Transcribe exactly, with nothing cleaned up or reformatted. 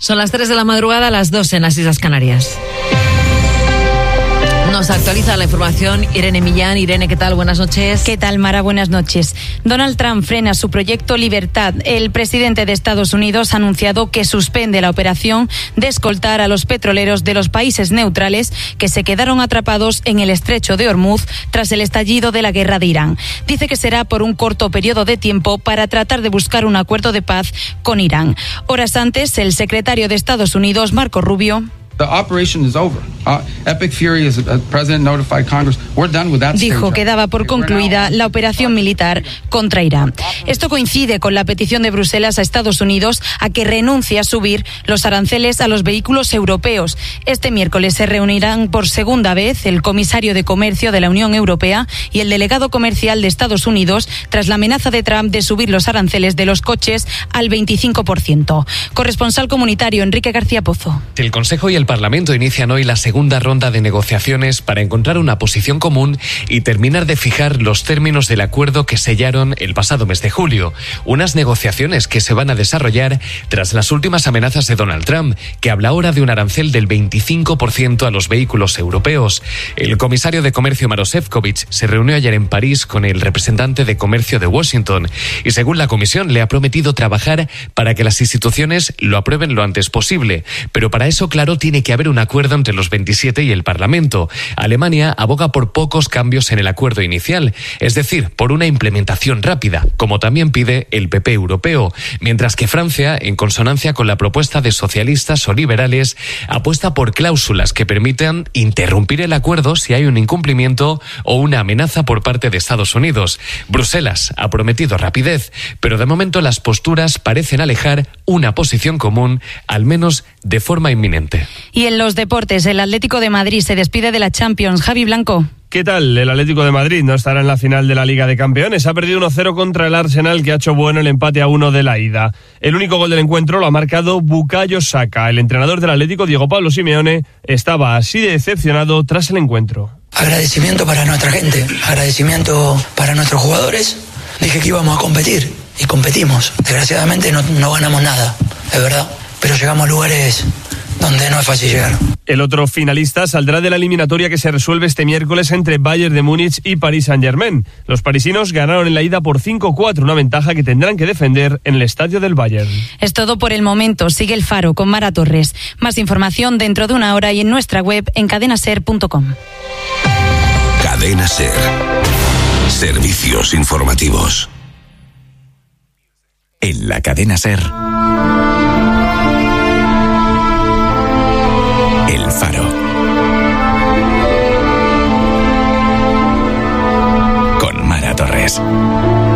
Son las tres de la madrugada, las dos en las Islas Canarias. Nos actualiza la información Irene Millán. Irene, ¿qué tal? Buenas noches. ¿Qué tal, Mara? Buenas noches. Donald Trump frena su proyecto Libertad. El presidente de Estados Unidos ha anunciado que suspende la operación de escoltar a los petroleros de los países neutrales que se quedaron atrapados en el estrecho de Hormuz tras el estallido de la guerra de Irán. Dice que será por un corto periodo de tiempo para tratar de buscar un acuerdo de paz con Irán. Horas antes, el secretario de Estados Unidos, Marco Rubio, The operation is over. Uh, Epic Fury, as the president notified Congress, we're done with that. Dijo que daba por concluida la operación militar contra Irán. Esto coincide con la petición de Bruselas a Estados Unidos a que renuncie a subir los aranceles a los vehículos europeos. Este miércoles se reunirán por segunda vez el comisario de Comercio de la Unión Europea y el delegado comercial de Estados Unidos tras la amenaza de Trump de subir los aranceles de los coches al veinticinco por ciento. Corresponsal comunitario Enrique García Pozo. El Consejo y el Parlamento inician hoy la segunda ronda de negociaciones para encontrar una posición común y terminar de fijar los términos del acuerdo que sellaron el pasado mes de julio. Unas negociaciones que se van a desarrollar tras las últimas amenazas de Donald Trump, que habla ahora de un arancel del veinticinco por ciento a los vehículos europeos. El comisario de Comercio Maroš Šefčovič se reunió ayer en París con el representante de Comercio de Washington y, según la Comisión, le ha prometido trabajar para que las instituciones lo aprueben lo antes posible. Pero para eso, claro, tiene que haber un acuerdo entre los veintisiete y el Parlamento. Alemania aboga por pocos cambios en el acuerdo inicial, es decir, por una implementación rápida, como también pide el P P europeo, mientras que Francia, en consonancia con la propuesta de socialistas o liberales, apuesta por cláusulas que permitan interrumpir el acuerdo si hay un incumplimiento o una amenaza por parte de Estados Unidos. Bruselas ha prometido rapidez, pero de momento las posturas parecen alejar una posición común, al menos de forma inminente. Y en los deportes, el Atlético de Madrid se despide de la Champions. Javi Blanco. ¿Qué tal? El Atlético de Madrid no estará en la final de la Liga de Campeones. Ha perdido uno cero contra el Arsenal, que ha hecho bueno el empate a uno de la ida. El único gol del encuentro lo ha marcado Bukayo Saka. El entrenador del Atlético, Diego Pablo Simeone, estaba así de decepcionado tras el encuentro. Agradecimiento para nuestra gente, agradecimiento para nuestros jugadores. Dije que íbamos a competir y competimos. Desgraciadamente no, no ganamos nada, es verdad, pero llegamos a lugares donde no es fácil llegar. El otro finalista saldrá de la eliminatoria que se resuelve este miércoles entre Bayern de Múnich y Paris Saint-Germain. Los parisinos ganaron en la ida por cinco cuatro, una ventaja que tendrán que defender en el estadio del Bayern. Es todo por el momento. Sigue El Faro con Mara Torres. Más información dentro de una hora y en nuestra web en cadena ser punto com. Cadena Ser. Servicios informativos. En la Cadena Ser. El Faro. Con Mara Torres.